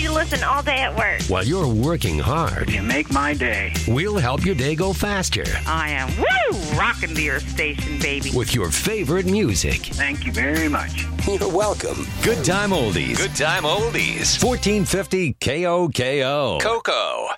you listen all day at work. While you're working hard, You make my day. we'll help your day go faster I am rocking to your station, baby. with your favorite music. Thank you very much. You're welcome. Good Time Oldies. Good Time Oldies. 1450 KOKO. Coco.